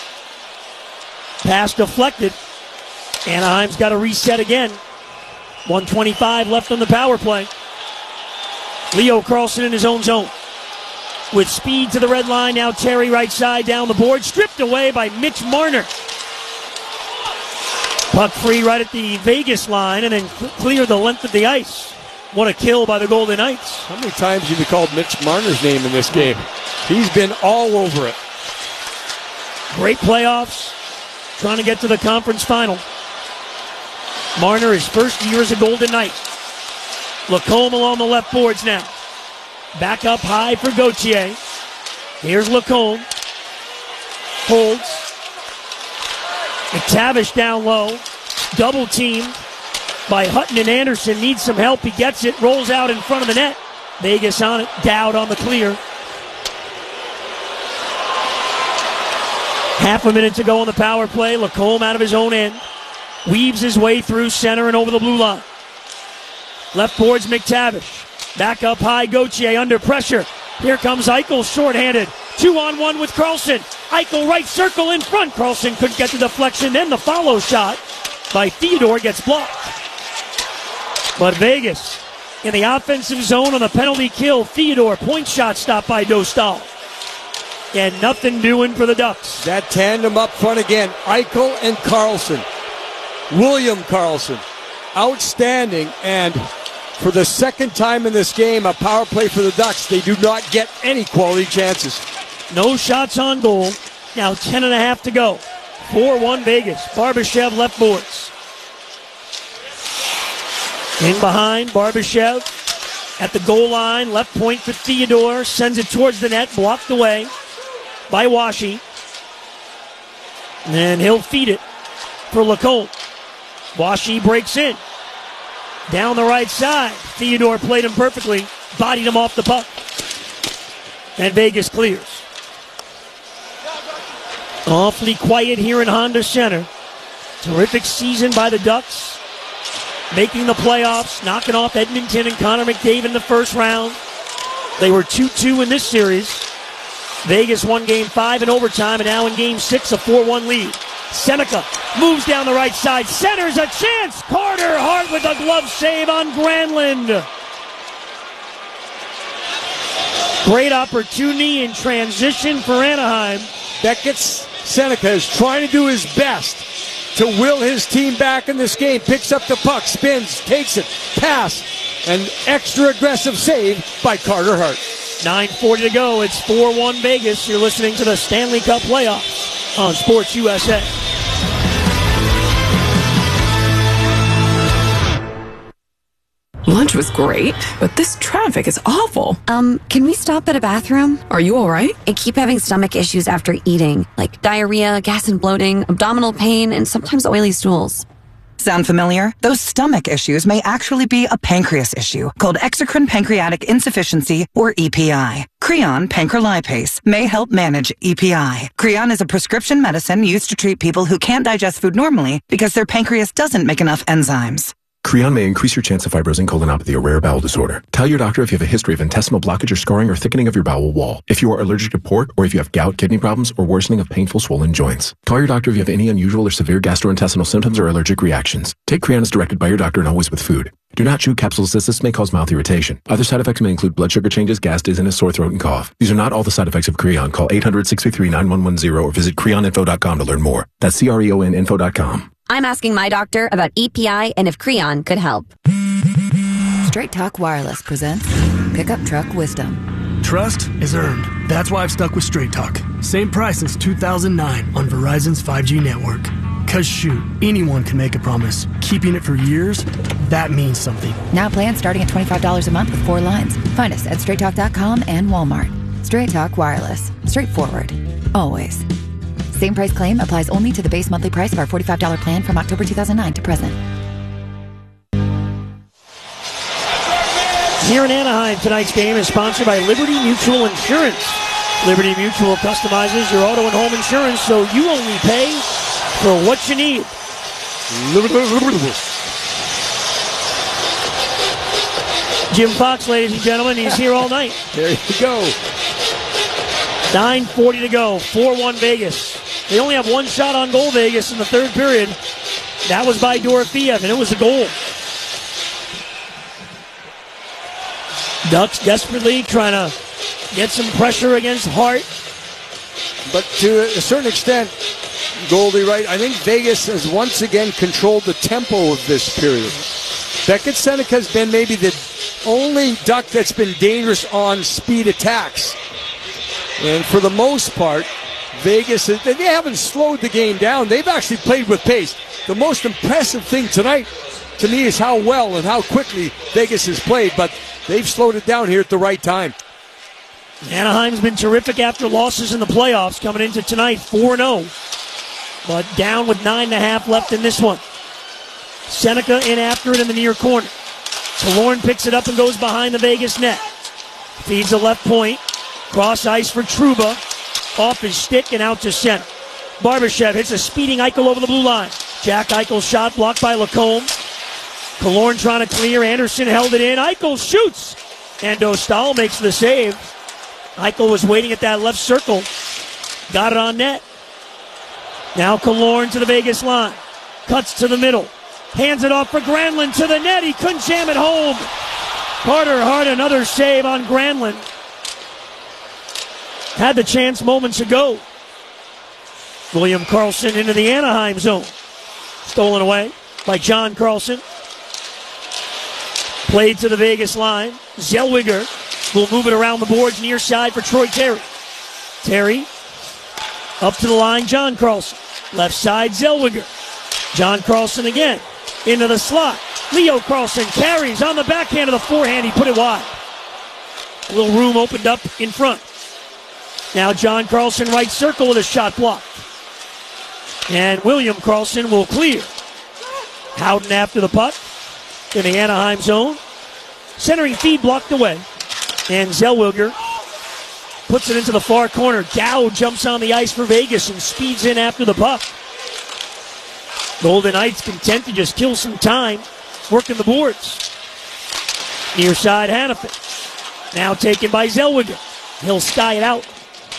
Pass deflected. Anaheim's got to reset again. one twenty-five left on the power play. Leo Carlsson in his own zone. With speed to the red line. Now Terry right side down the board. Stripped away by Mitch Marner. Puck free right at the Vegas line and then clear the length of the ice. What a kill by the Golden Knights. How many times have you called Mitch Marner's name in this game? He's been all over it. Great playoffs. Trying to get to the conference final. Marner, his first year as a Golden Knight. Lacombe along the left boards now. Back up high for Gauthier. Here's Lacombe. Holds. McTavish down low. Double teamed by Hutton and Anderson. Needs some help. He gets it. Rolls out in front of the net. Vegas on it. Dowd on the clear. Half a minute to go on the power play. Lacombe out of his own end. Weaves his way through center and over the blue line. Left boards McTavish. Back up high Gauthier under pressure. Here comes Eichel shorthanded. Two on one with Karlsson. Eichel right circle in front. Karlsson couldn't get the deflection. Then the follow shot by Theodore gets blocked. But Vegas in the offensive zone on the penalty kill. Theodore point shot stopped by Dostal. And nothing doing for the Ducks. That tandem up front again. Eichel and Karlsson. William Karlsson. Outstanding. And for the second time in this game, a power play for the Ducks. They do not get any quality chances. No shots on goal. Now ten and a half to go. four one Vegas. Barbashev left boards. In behind, Barbashev at the goal line. Left point for Theodore. Sends it towards the net. Blocked away by Washi. And he'll feed it for Lacombe. Washi breaks in. Down the right side. Theodore played him perfectly. Bodied him off the puck. And Vegas clears. Awfully quiet here in Honda Center. Terrific season by the Ducks. Making the playoffs. Knocking off Edmonton and Connor McDavid in the first round. They were two two in this series. Vegas won game five in overtime, and now in game six, a four one lead. Seneca moves down the right side. Centers a chance. Carter Hart with a glove save on Granlund. Great opportunity in transition for Anaheim. Beckett's Seneca is trying to do his best to will his team back in this game. Picks up the puck, spins, takes it, pass, and extra aggressive save by Carter Hart. nine forty to go. It's four one Vegas. You're listening to the Stanley Cup playoffs on Sports U S A. Lunch was great, but this traffic is awful. Um, can we stop at a bathroom? Are you all right? I keep having stomach issues after eating, like diarrhea, gas and bloating, abdominal pain, and sometimes oily stools. Sound familiar? Those stomach issues may actually be a pancreas issue called exocrine pancreatic insufficiency, or E P I. Creon pancrelipase may help manage E P I. Creon is a prescription medicine used to treat people who can't digest food normally because their pancreas doesn't make enough enzymes. Creon may increase your chance of fibrosing colonopathy, a rare bowel disorder. Tell your doctor if you have a history of intestinal blockage or scarring or thickening of your bowel wall. If you are allergic to pork, or if you have gout, kidney problems, or worsening of painful swollen joints. Call your doctor if you have any unusual or severe gastrointestinal symptoms or allergic reactions. Take Creon as directed by your doctor and always with food. Do not chew capsules as this may cause mouth irritation. Other side effects may include blood sugar changes, gas, dizziness, sore throat, and cough. These are not all the side effects of Creon. Call eight hundred, six three three, nine one one zero or visit creon info dot com to learn more. That's C R E O N info dot com. I'm asking my doctor about E P I and if Creon could help. Straight Talk Wireless presents Pickup Truck Wisdom. Trust is earned. That's why I've stuck with Straight Talk. Same price since two thousand nine on Verizon's five G network. Cause shoot, anyone can make a promise. Keeping it for years, that means something. Now plans starting at twenty-five dollars a month with four lines. Find us at straight talk dot com and Walmart. Straight Talk Wireless. Straightforward. Always. Same price claim applies only to the base monthly price of our forty-five dollars plan from October two thousand nine to present. Here in Anaheim, tonight's game is sponsored by Liberty Mutual Insurance. Liberty Mutual customizes your auto and home insurance so you only pay for what you need. Jim Fox, ladies and gentlemen, he's here all night. There you go. nine forty to go, four one Vegas. They only have one shot on goal, Vegas, in the third period. That was by Dorofeev, and it was a goal. Ducks desperately trying to get some pressure against Hart. But to a certain extent, Goldie, right, I think Vegas has once again controlled the tempo of this period. Beckett Seneca has been maybe the only Duck that's been dangerous on speed attacks. And for the most part, Vegas, they haven't slowed the game down. They've actually played with pace. The most impressive thing tonight, to me, is how well and how quickly Vegas has played. But they've slowed it down here at the right time. Anaheim's been terrific after losses in the playoffs, coming into tonight four and oh. But down with nine and a half left in this one. Seneca in after it in the near corner. Killorn picks it up and goes behind the Vegas net. Feeds the left point. Cross ice for Trouba. Off his stick and out to center. Barbashev hits a speeding Eichel over the blue line. Jack Eichel's shot blocked by Lacombe. Killorn trying to clear. Anderson held it in. Eichel shoots. And Dostal makes the save. Eichel was waiting at that left circle. Got it on net. Now Killorn to the Vegas line. Cuts to the middle. Hands it off for Granlund to the net. He couldn't jam it home. Carter Hart, another save on Granlund. Had the chance moments ago. William Karlsson into the Anaheim zone. Stolen away by John Carlson. Played to the Vegas line. Zellweger will move it around the boards near side for Troy Terry. Terry up to the line, John Carlson. Left side, Zellweger. John Carlson again. Into the slot. Leo Carlson carries on the backhand of the forehand. He put it wide. A little room opened up in front. Now John Carlson right circle with a shot blocked. And William Karlsson will clear. Howden after the puck in the Anaheim zone. Centering feed blocked away. And Zellweger puts it into the far corner. Dow jumps on the ice for Vegas and speeds in after the puck. Golden Knights content to just kill some time working the boards. Near side Hanifin. Now taken by Zellweger. He'll sky it out.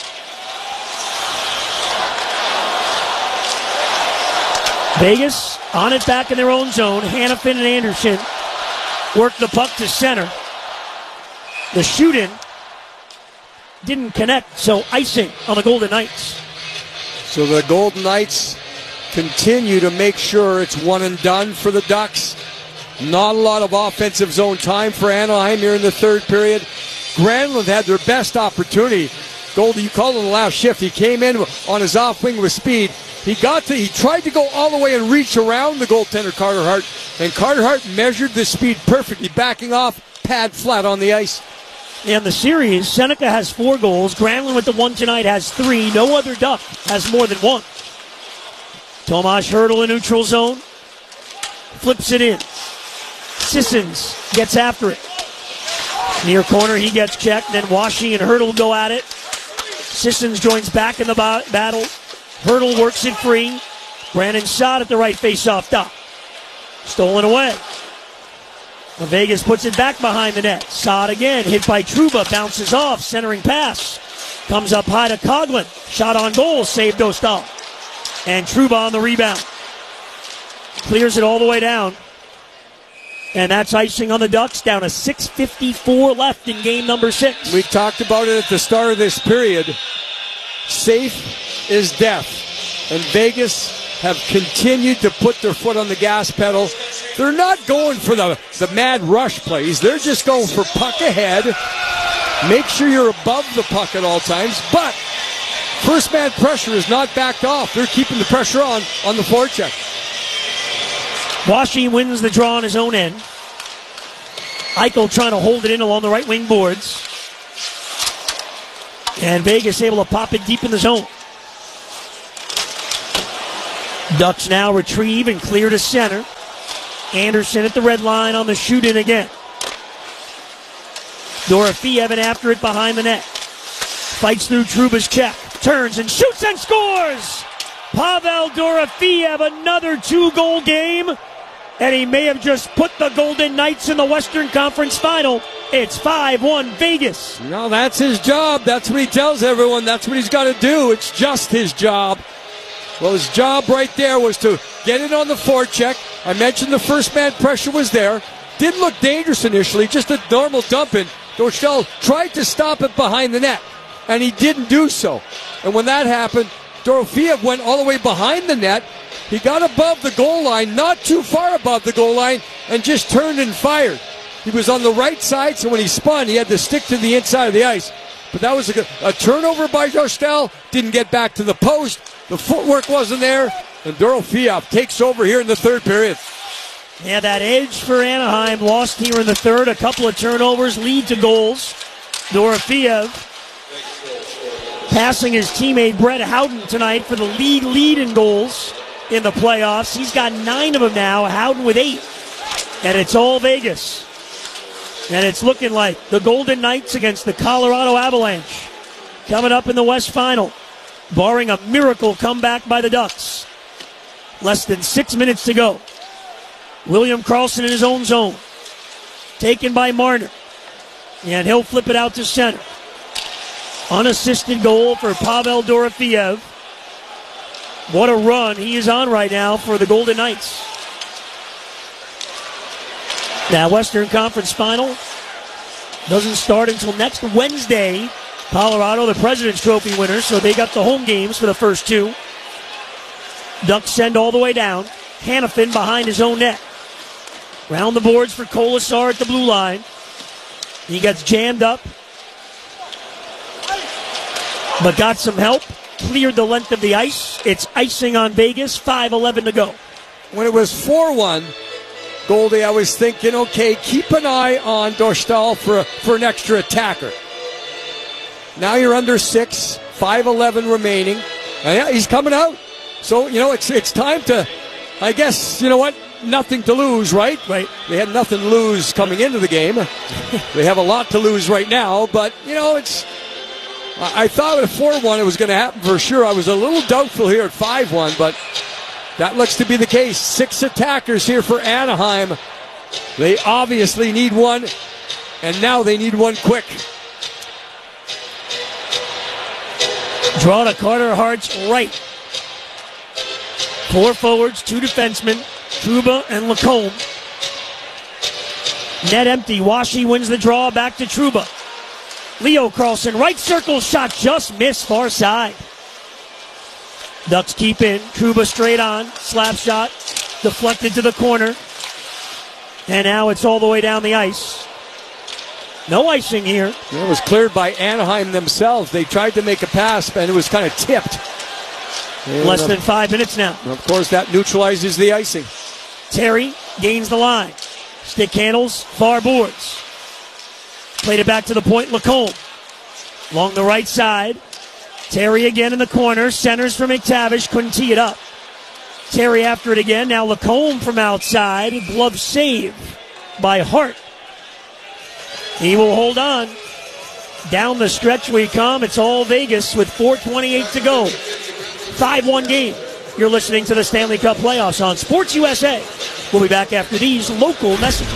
Vegas on it back in their own zone. Hanifin and Anderson work the puck to center. The shoot-in didn't connect, so icing on the Golden Knights. So the Golden Knights continue to make sure it's one and done for the Ducks. Not a lot of offensive zone time for Anaheim here in the third period. Granlund had their best opportunity. Goldie, you called it the last shift. He came in on his off wing with speed. He got to, he tried to go all the way and reach around the goaltender Carter Hart, and Carter Hart measured the speed perfectly, backing off, pad flat on the ice. In the series, Seneca has four goals. Granlund with the one tonight has three. No other Duck has more than one. Tomas Hertl in neutral zone. Flips it in. Sissons gets after it. Near corner, he gets checked. Then Washy and Hertl go at it. Sissons joins back in the ba- battle. Hertl works it free. Brandon Saad at the right face-off dot. Stolen away. Well, Vegas puts it back behind the net. Saad again, hit by Trouba, bounces off, centering pass. Comes up high to Coughlin. Shot on goal, saved Dostal. And Trouba on the rebound. Clears it all the way down. And that's icing on the Ducks, down to six fifty-four left in game number six. We talked about it at the start of this period. Safe is death. And Vegas have continued to put their foot on the gas pedal. They're not going for the, the mad rush plays. They're just going for puck ahead. Make sure you're above the puck at all times. But first man pressure is not backed off. They're keeping the pressure on on the forecheck. Washi wins the draw on his own end. Eichel trying to hold it in along the right wing boards. And Vegas able to pop it deep in the zone. Ducks now retrieve and clear to center. Anderson at the red line on the shoot-in again. Dorofeev after it behind the net. Fights through Trouba's check. Turns and shoots and scores! Pavel Dorofeev, another two-goal game. And he may have just put the Golden Knights in the Western Conference Final. It's five one Vegas. No, that's his job. That's what he tells everyone. That's what he's got to do. It's just his job. Well, his job right there was to get it on the forecheck. I mentioned the first man pressure was there. Didn't look dangerous initially, just a normal dump in. Dorchel tried to stop it behind the net, and he didn't do so. And when that happened, Dorofeev went all the way behind the net. He got above the goal line, not too far above the goal line, and just turned and fired. He was on the right side, so when he spun, he had to stick to the inside of the ice. But that was a, a turnover by Dorchel. Didn't get back to the post. The footwork wasn't there, and Dorofeev takes over here in the third period. Yeah, that edge for Anaheim lost here in the third. A couple of turnovers lead to goals. Dorofeev passing his teammate Brett Howden tonight for the league lead in goals in the playoffs. He's got nine of them now, Howden with eight. And it's all Vegas. And it's looking like the Golden Knights against the Colorado Avalanche coming up in the West Final, barring a miracle comeback by the Ducks. Less than six minutes to go. William Karlsson in his own zone. Taken by Marner. And he'll flip it out to center. Unassisted goal for Pavel Dorofeev. What a run he is on right now for the Golden Knights. That Western Conference Final doesn't start until next Wednesday. Colorado, the President's Trophy winners, so they got the home games for the first two. Ducks send all the way down. Hanifin behind his own net. Round the boards for Kolasar at the blue line. He gets jammed up, but got some help. Cleared the length of the ice. It's icing on Vegas. five eleven to go. When it was four one, Goldie, I was thinking, okay, keep an eye on Dorchel for, for an extra attacker. Now you're under six, five eleven remaining. And yeah, he's coming out. So, you know, it's it's time to, I guess, you know what? Nothing to lose, right? Right. They had nothing to lose coming into the game. They have a lot to lose right now, but, you know, it's, I, I thought at four one it was going to happen for sure. I was a little doubtful here at five one, but that looks to be the case. Six attackers here for Anaheim. They obviously need one, and now they need one quick. Draw to Carter Hart's right. Four forwards, two defensemen, Trouba and Lacombe. Net empty. Washi wins the draw back to Trouba. Leo Carlsson, right circle shot, just missed far side. Ducks keep in. Trouba straight on. Slap shot. Deflected to the corner. And now it's all the way down the ice. No icing here. It was cleared by Anaheim themselves. They tried to make a pass, and it was kind of tipped. And Less than five minutes now. Of course, that neutralizes the icing. Terry gains the line. Stick handles, far boards. Played it back to the point, Lacombe. Along the right side. Terry again in the corner. Centers for McTavish. Couldn't tee it up. Terry after it again. Now Lacombe from outside. Glove save by Hart. He will hold on. Down the stretch we come. It's all Vegas with four twenty-eight to go. five one game. You're listening to the Stanley Cup playoffs on Sports U S A. We'll be back after these local messages.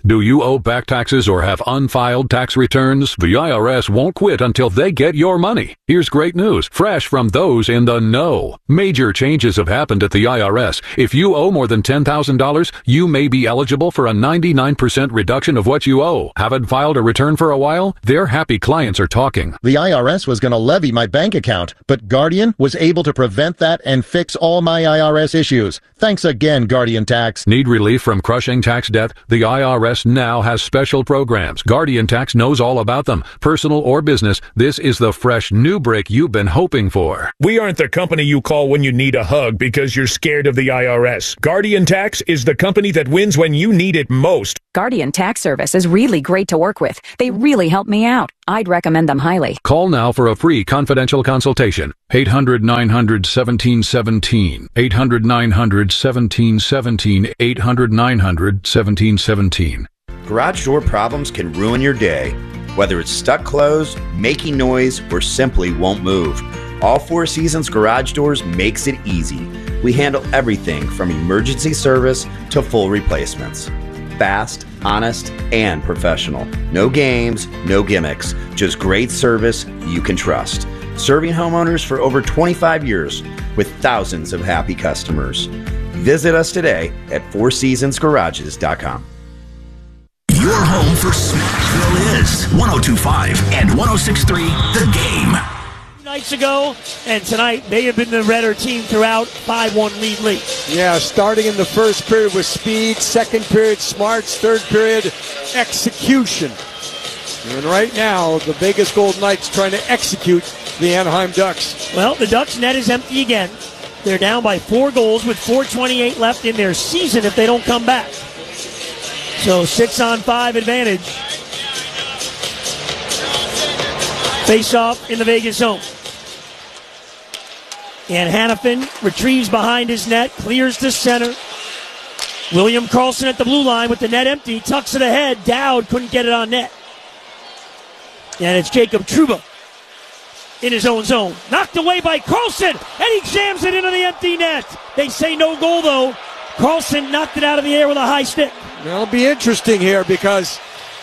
Do you owe back taxes or have unfiled tax returns? The I R S won't quit until they get your money. Here's great news, fresh from those in the know. Major changes have happened at the I R S. If you owe more than ten thousand dollars, you may be eligible for a ninety-nine percent reduction of what you owe. Haven't filed a return for a while? Their happy clients are talking. The I R S was going to levy my bank account, but Guardian was able to prevent that and fix all my I R S issues. Thanks again, Guardian Tax. Need relief from crushing tax debt? The I R S now has special programs. Guardian Tax knows all about them. Personal or business, this is the fresh new break you've been hoping for. We aren't the company you call when you need a hug because you're scared of the I R S. Guardian Tax is the company that wins when you need it most. Guardian Tax Service is really great to work with. They really helped me out. I'd recommend them highly. Call now for a free confidential consultation. eight hundred nine hundred one seven one seven. eight hundred nine hundred one seven one seven. eight hundred nine hundred one seven one seven. Garage door problems can ruin your day. Whether it's stuck closed, making noise, or simply won't move, All Four Seasons Garage Doors makes it easy. We handle everything from emergency service to full replacements. Fast, honest, and professional. No games, no gimmicks, just great service you can trust. Serving homeowners for over twenty-five years with thousands of happy customers. Visit us today at four seasons garages dot com. Your home for Smashville is one oh two point five and one oh six point three The Game. Nights ago, and tonight they have been the redder team throughout. five one lead lead. Yeah, starting in the first period with speed, second period smarts, third period execution. And right now, the Vegas Golden Knights trying to execute the Anaheim Ducks. Well, the Ducks' net is empty again. They're down by four goals with four twenty-eight left in their season if they don't come back. So six on five advantage. Face off in the Vegas zone. And Hanifin retrieves behind his net, clears to center. William Karlsson at the blue line with the net empty, tucks it ahead. Dowd couldn't get it on net. And it's Jacob Trouba in his own zone. Knocked away by Karlsson, and he jams it into the empty net. They say no goal, though. Karlsson knocked it out of the air with a high stick. It'll be interesting here because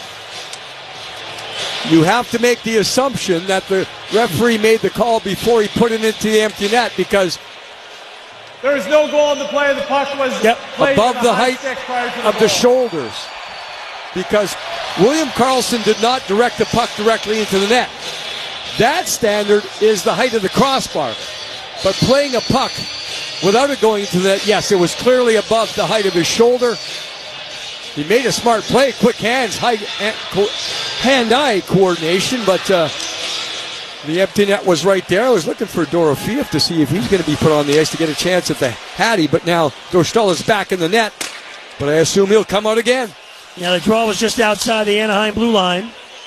you have to make the assumption that the referee made the call before he put it into the empty net because there is no goal on the play. The puck was yep, played above the, the height height the of the shoulders because William Karlsson did not direct the puck directly into the net. That standard is the height of the crossbar. But playing a puck without it going into the net, yes, it was clearly above the height of his shoulder. He made a smart play, quick hands, high, hand-eye coordination, but uh, the empty net was right there. I was looking for Dorofeev to see if he's going to be put on the ice to get a chance at the Hattie, but now Dostal is back in the net, but I assume he'll come out again. Yeah, the draw was just outside the Anaheim blue line.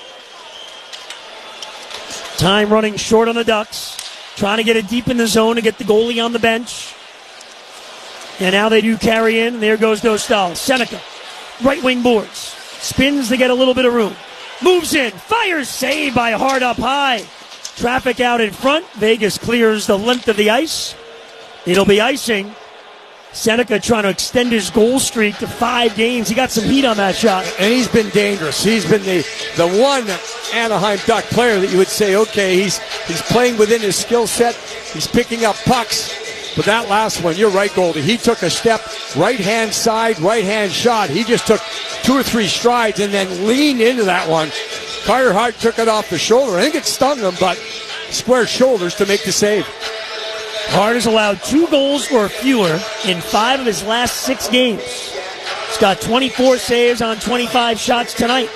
Time running short on the Ducks, trying to get it deep in the zone to get the goalie on the bench. And now they do carry in, and there goes Dostal. Seneca. Right wing boards. Spins to get a little bit of room. Moves in. Fires. Saved by Hart up high. Traffic out in front. Vegas clears the length of the ice. It'll be icing. Seneca trying to extend his goal streak to five games. He got some heat on that shot. And he's been dangerous. He's been the, the one Anaheim Duck player that you would say, okay, he's he's playing within his skill set. He's picking up pucks. But that last one, you're right, Goldie. He took a step, right-hand side, right-hand shot. He just took two or three strides and then leaned into that one. Carter Hart took it off the shoulder. I think it stung him, but square shoulders to make the save. Hart has allowed two goals or fewer in five of his last six games. He's got twenty-four saves on twenty-five shots tonight.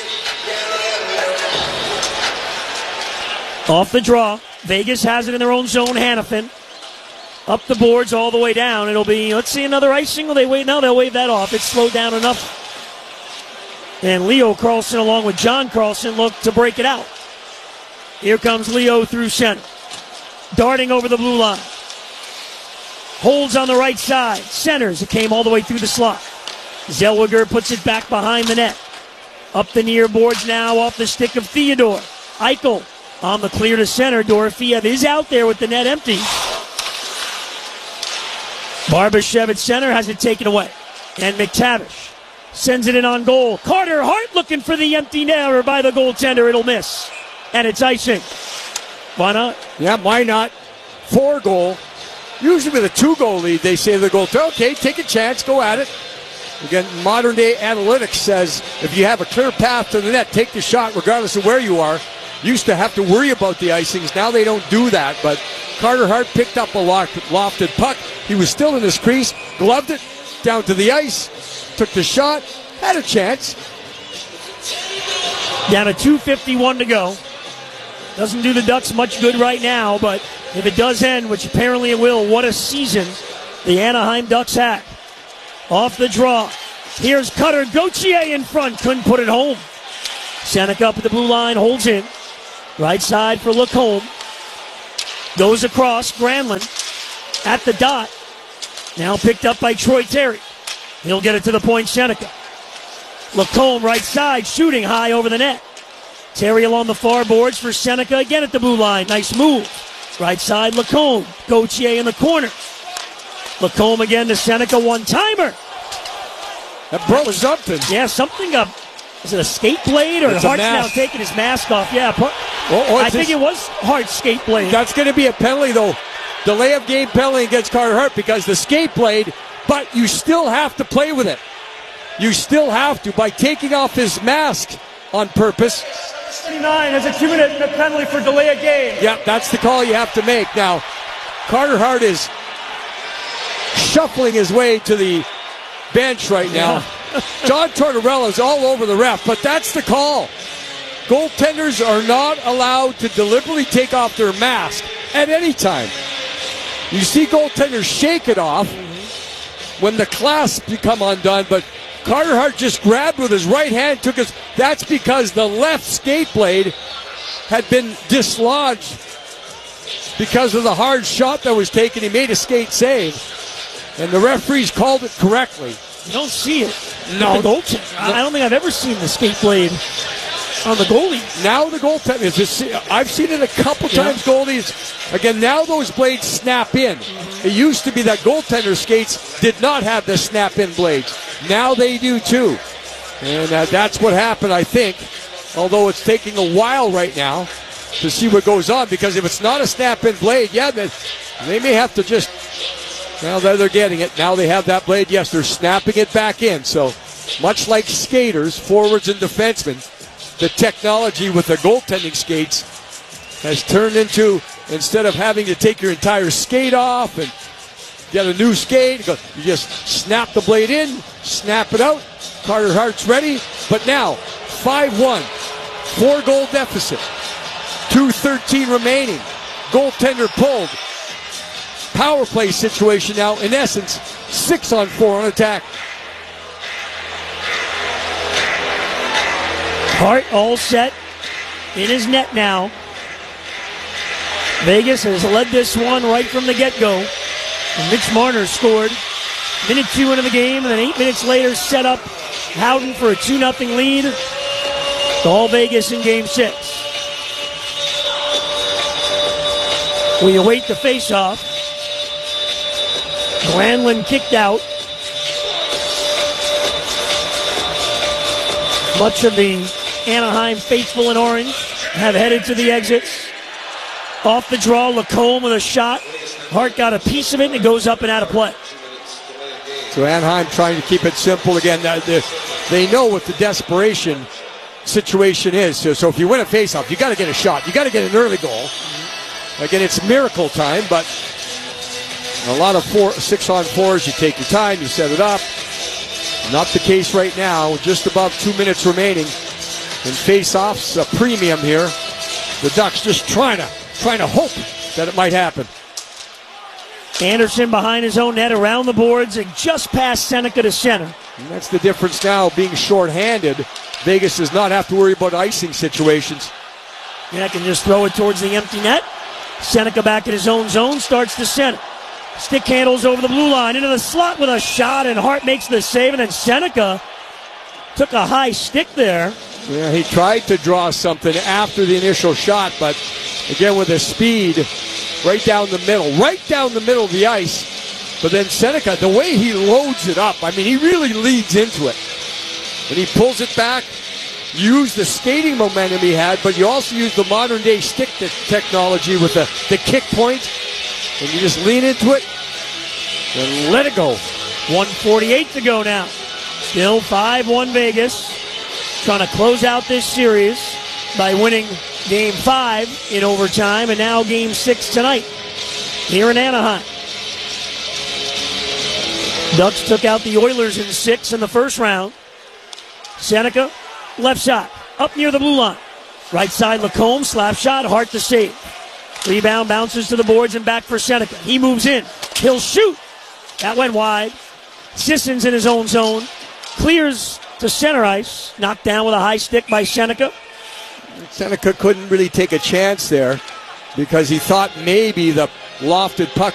Off the draw. Vegas has it in their own zone. Hanifin. Up the boards all the way down. It'll be, let's see, another icing. Will they wait? No, they'll wave that off. It's slowed down enough. And Leo Karlsson, along with John Karlsson, look to break it out. Here comes Leo through center. Darting over the blue line. Holds on the right side. Centers. It came all the way through the slot. Zellweger puts it back behind the net. Up the near boards now off the stick of Theodore. Eichel on the clear to center. Dorofeev is out there with the net empty. Barbashev at center has it taken away. And McTavish Sends it in on goal. Carter Hart looking for the empty netter by the goaltender. It'll miss. And it's icing. Why not? Yeah, why not? Four goal. Usually with a two-goal lead, they say to the goaltender, okay, take a chance, go at it. Again, modern-day analytics says if you have a clear path to the net, take the shot regardless of where you are. Used to have to worry about the icings. Now they don't do that. But Carter Hart picked up a lofted puck. He was still in his crease, gloved it down to the ice, took the shot, had a chance. Down to two fifty-one to go. Doesn't do the Ducks much good right now, but if it does end, which apparently it will, what a season the Anaheim Ducks had. Off the draw. Here's Cutter. Gauthier in front. Couldn't put it home. Seneca up at the blue line. Holds in. Right side for Lacombe. Goes across. Granlund at the dot. Now picked up by Troy Terry. He'll get it to the point. Seneca. Lacombe right side. Shooting high over the net. Terry along the far boards for Seneca again at the blue line. Nice move. Right side, Lacombe. Gauthier in the corner. Lacombe again to Seneca, one-timer. That broke something. Yeah, something up. Is it a skate blade or It's a Hart's now mask. taking his mask off? Yeah, par- Oh, oh, I it's think his- it was Hart's skate blade. That's going to be a penalty, though. Delay of game penalty against Carter Hart because the skate blade, but you still have to play with it. You still have to by taking off his mask on purpose. twenty-nine has a two-minute penalty for delay of game. Yeah, that's the call you have to make. Now, Carter Hart is shuffling his way to the bench right now. Yeah. John Tortorella is all over the ref, but that's the call. Goaltenders are not allowed to deliberately take off their mask at any time. You see goaltenders shake it off when the clasps become undone, but Carter Hart just grabbed with his right hand, took his. That's because the left skate blade had been dislodged because of the hard shot that was taken. He made a skate save, and the referees called it correctly. You don't see it. No. The goaltender. I don't think I've ever seen the skate blade on the goalie. Now the goaltender. I've seen it a couple Yeah. times, goalies. Again, now those blades snap in. Mm-hmm. It used to be that goaltender skates did not have the snap-in blades. Now they do too. And uh, that's what happened, I think. Although it's taking a while right now to see what goes on, because if it's not a snap-in blade, yeah, then they may have to just. Well, there they're getting it. Now they have that blade. Yes, they're snapping it back in. So, much like skaters, forwards and defensemen, the technology with the goaltending skates has turned into, instead of having to take your entire skate off and get a new skate, you just snap the blade in, snap it out. Carter Hart's ready. But now, five one, four-goal deficit, two thirteen remaining. Goaltender pulled. Power play situation now, in essence, six on four on attack. Hart all set in his net now. Vegas has led this one right from the get-go. And Mitch Marner scored minute two into the game, and then eight minutes later set up Howden for a two nothing lead. All Vegas in game six. We await the face-off. Granlund kicked out. Much of the Anaheim faithful in orange have headed to the exits. Off the draw, Lacombe with a shot. Hart got a piece of it, and it goes up and out of play. So Anaheim trying to keep it simple again. They know what the desperation situation is. So, so if you win a faceoff, you got to get a shot. You got to get an early goal. Again, it's miracle time, but a lot of four, six on fours. You take your time, you set it up. Not the case right now. Just above two minutes remaining. And face-offs a premium here. The Ducks just trying to trying to hope that it might happen. Anderson behind his own net around the boards and just past Seneca to center. And that's the difference now, being shorthanded. Vegas does not have to worry about icing situations. Yeah, can just throw it towards the empty net. Seneca back in his own zone, starts to center. Stick handles over the blue line, into the slot with a shot, and Hart makes the save, and then Seneca took a high stick there. Yeah, he tried to draw something after the initial shot, but again with the speed, right down the middle, right down the middle of the ice. But then Seneca, the way he loads it up, I mean, he really leads into it. And he pulls it back. Use the skating momentum he had, but you also use the modern day stick te- technology with the, the kick point. And you just lean into it and let it go. one forty-eight to go now. Still five one Vegas. Trying to close out this series by winning game five in overtime and now game six tonight here in Anaheim. Ducks took out the Oilers in six in the first round. Seneca, left shot, up near the blue line. Right side, Lacombe, slap shot, Hart to save. Rebound bounces to the boards and back for Seneca. He moves in. He'll shoot. That went wide. Sissons in his own zone. Clears to center ice. Knocked down with a high stick by Seneca. Seneca couldn't really take a chance there because he thought maybe the lofted puck